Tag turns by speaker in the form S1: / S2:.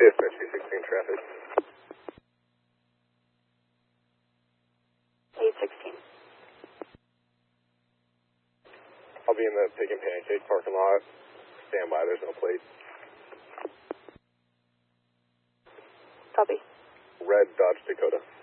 S1: Dispatch 216 traffic.
S2: 816.
S1: I'll be in the Pig and Pancake parking lot. Stand by, there's no plate.
S2: Copy.
S1: Red Dodge Dakota.